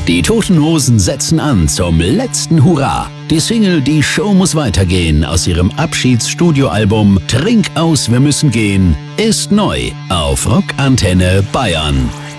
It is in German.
Die Toten Hosen setzen an zum letzten Hurra. Die Single Die Show muss weitergehen aus ihrem Abschiedsstudioalbum Trink aus, wir müssen gehen ist neu auf Rockantenne Bayern.